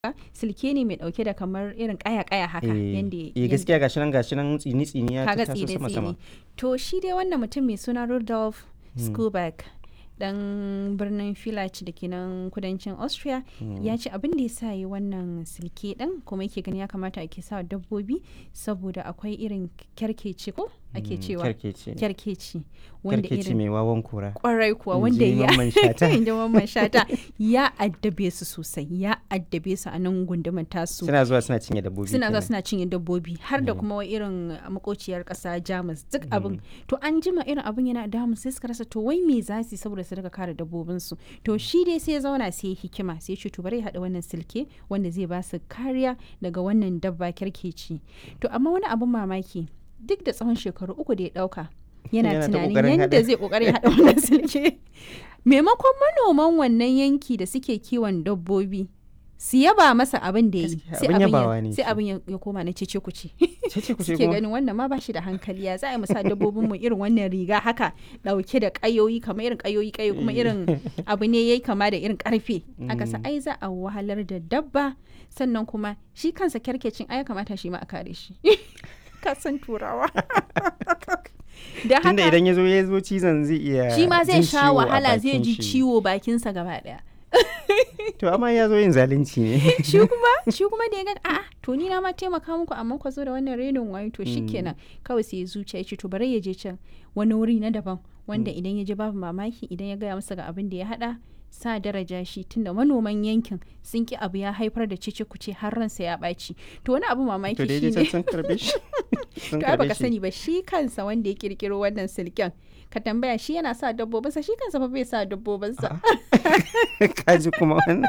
silke ne mai dauke da kamar irin kaya-kaya haka gaskiya gashi nan tsini ya kaga taso sama to shi dai wannan mutum mai suna Rudolf Skuback dan birnin Villach da ke nan kudancin Austria ya ce abin da ya sa yi wannan silke din kuma yake gani ya kamata ake sa dabbobi saboda akwai irin kyarkeci ko ake cewa kyarkeci wanda irin mai wawan kura kwarai kuwa wanda ya inda Mamman Shata ya addabe su sosai ya addabe su a nan gundumar tasu suna zuwa suna cinye dabbobi har da kuma irin makociyar kasa Jamus duk abin to an jima irin abin yana damu sai suka rasa to wai me za su saboda su daga kare dabbobin su to shi dai sai ya zauna sai hikima sai ya ce to bari ya hada wannan silke wanda zai ba su kariya daga wannan dabba kyarkeci to amma wani abin mamaki duk da tsawon shekaru 3 da ya dauka yana tunanin yadda zai kokarin hada wannan silke maimakon manoman wannan yanki da suke kiwon dabbobi su yaba masa abin da ya yi sai abin ya koma na cece kuce suke ganin wannan ma bashi da hankali ya za a yi musa dabbobin mu irin wannan riga haka dauke da kayoyi kamar irin kayoyi kuma irin abu ne yayi kama da irin karfe aka sa ai za a wahalar da dabba sannan kuma shi kansa kyarkecin ai kamata shi ma a kare shi kasan turawa da haka tunda idan ya zo cizon zai iya shi ma zai sha wahala zai ji ciwo bakinsa gaba daya to amma ya zo yin zalunci ne shi kuma da ya ga a'a to ni na ma taimaka muku amma ku zo da wannan renin wayo to shikenan kawai sai ya zuciya ya ce to bari ya je can wani wuri na daban wanda idan ya je babu mamaki idan ya gaya masa ga abin da ya hada sa daraja shi tunda manoman yankin sun ki abu ya haifar da cece kuce har ransa ya ɓaci to wani abu mamaki shi ne to ai baka sani ba shi kansa wanda ya kirkiro wannan silken ka tambaya shi yana sa dabbobinsa shi kansa fa bai sa dabbobinsa kaji kuma wannan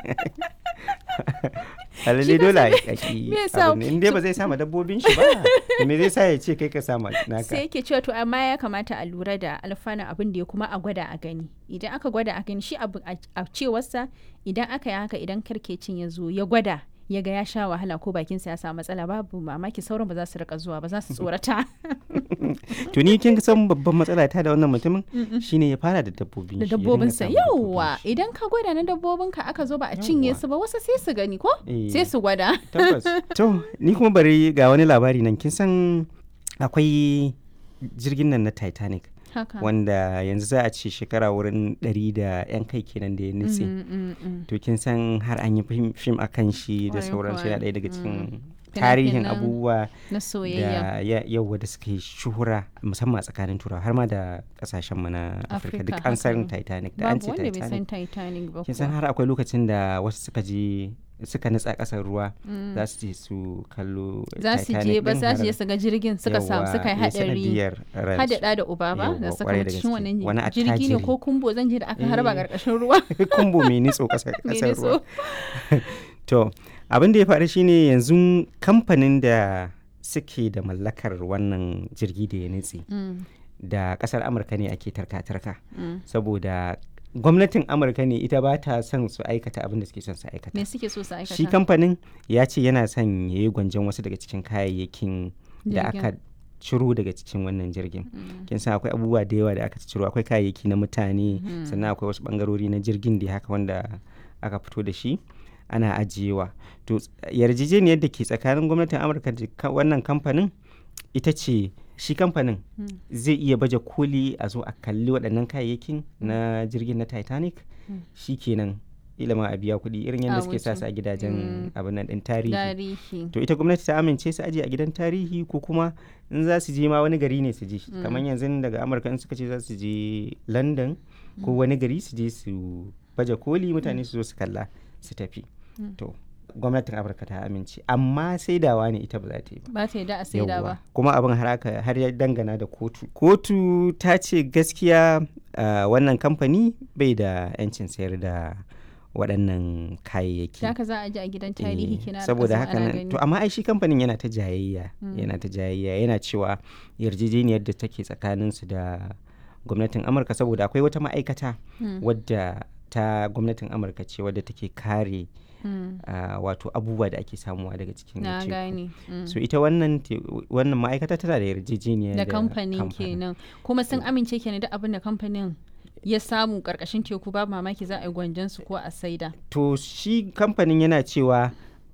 alalle dole a yi inda ba zai sama dabbobin shi ba me zai sa ya ce kai ka sama naka sai yake cewa to amma ya kamata a lura da alfanun abin da ya kuma a gwada a gani idan aka gwada a gani shi abu a cewarsa idan aka yi haka idan karkecin ya zo ya gwada ya ga ya sha wahala ko bakinsa ya samu matsala babu mamaki sauran ba za su rika zuwa ba za su tsorata to ni kin san babban matsala ta da wannan mutumin shine ya fara da dabbobinsa yauwa idan ka gwada na dabbobinka aka zo ba a cinye su ba wasu sai su gani ko sai su gwada tabbas to ni kuma bari ga wani labari nan kin san akwai jirgin nan na Titanic wanda yanzu za a ce shekara wurin 100 da 'yan kai kenan da ya nutse to kin san har an yi fim a kan shi da sauransu yana ɗaya daga cikin tarihin abubuwa na soyayya da yawa da suka yi shuhura musamman a tsakanin turawa har ma da kasashen mu na Afirka duk an san Titanic da an ce Titanic kin san har akwai lokacin da wasu suka nutsa kasar ruwa za su je su kallo za su je ba za su je su ga jirgin suka yi hadari hadada da uba ba da suka cikin wannan jirgi ne ko kumbo zan je da aka harba karkashin ruwa kumbo mai nitso kasar ruwa to abin da ya faru shine yanzu kamfanin da suke da mallakar wannan jirgi da ya nutse da kasar Amurka ne ake tarka-tarka saboda gwamnatin Amurka ne ita ba ta son su aikata abin da suke son su aikata. Me suke so su aikata? Shi kamfanin ya ce yana son ya yi gwanjon wasu daga cikin kayayyakin da aka ciro daga cikin wannan jirgin. Kin san akwai abubuwa da yawa da aka ciro, akwai kayayyaki na mutane, sannan akwai wasu bangarori na jirgin da haka wanda aka fito da shi ana ajiyewa. To yarjejeniyar da ke tsakanin gwamnatin Amurka da wannan kamfanin ita ce shi kamfanin zai iya baje koli a zo a kalli waɗannan kayayyakin na jirgin na Titanic shi kenan ilima a biya kuɗi irin yadda suke sa su a gidajen abin nan ɗin tarihi to ita gwamnati ta amince su aje a gidan tarihi ko kuma in za su je ma wani gari ne su je kamar yanzu daga Amurka in suka ce za su je London ko wani gari su je su baje koli mutane su zo su kalla su tafi to gwamnatin Amurka ta amince amma saidawa ne ita ba za ta yi ba ta yi da a saida ba kuma abin har ya dangana da kotu ta ce gaskiya wannan kamfani bai da 'yancin sayar da waɗannan kayayyaki da haka za a ji a gidan tarihi kina saboda haka nan to amma ai shi kamfanin yana ta jayayya yana cewa yarjejeniyar da take tsakaninsu da gwamnatin Amurka saboda akwai wata ma'aikata wadda ta gwamnatin Amurka ce wadda take kare wato abubuwa da ake samuwa daga cikin teku so ita wannan ma'aikata tana da yarjejeniya da kamfanin kenan kuma sun amince kenan da abin da kamfanin ya samu karkashin teku babu mamaki za a yi gwanjan su ko a saida to shi kamfanin yana cewa